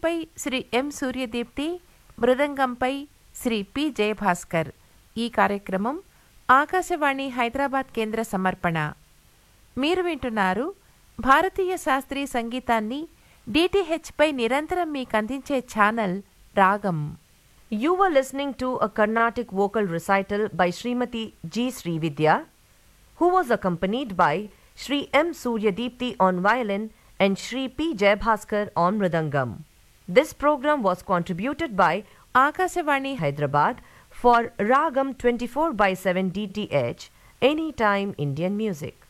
వయలిన్పై శ్రీ ఎం Suryadeepti, మృదంగంపై Shri P Jayabhaskar. ఈ కార్యక్రమం ఆకాశవాణి హైదరాబాద్ కేంద్ర సమర్పణ. మీరు వింటున్నారు భారతీయ శాస్త్రీయ సంగీతాన్ని DTHపై నిరంతరం మీకందించే ఛానల్ రాగం. You were listening to a Carnatic vocal recital by Srimati G. Srividya, who was accompanied by Sri M. Suryadipti on violin and Sri P. Jayabhaskar on mridangam. This program was contributed by Akashvani Hyderabad for Ragam 24/7 DTH, Anytime Indian Music.